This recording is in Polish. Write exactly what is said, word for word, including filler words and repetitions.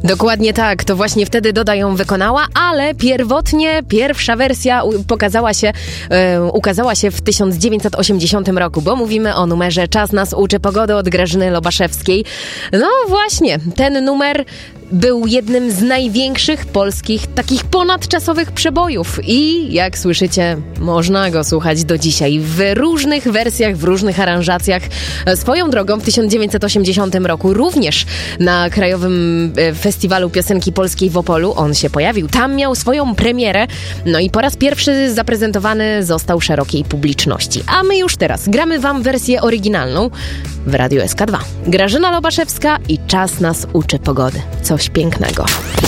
Dokładnie tak, to właśnie wtedy Doda ją wykonała, ale pierwotnie pierwsza wersja pokazała się, e, ukazała się w tysiąc dziewięćset osiemdziesiątym roku, bo mówimy o numerze Czas nas uczy pogody od Grażyny Lobaszewskiej. No właśnie, ten numer był jednym z największych polskich takich ponadczasowych przebojów i jak słyszycie, można go słuchać do dzisiaj w różnych wersjach, w różnych aranżacjach. Swoją drogą w tysiąc dziewięćset osiemdziesiątym roku również na Krajowym Festiwalu Piosenki Polskiej w Opolu on się pojawił. Tam miał swoją premierę, no i po raz pierwszy zaprezentowany został szerokiej publiczności. A my już teraz gramy wam wersję oryginalną w Radiu S K dwa. Grażyna Lobaszewska i Czas nas uczy pogody. Coś pięknego.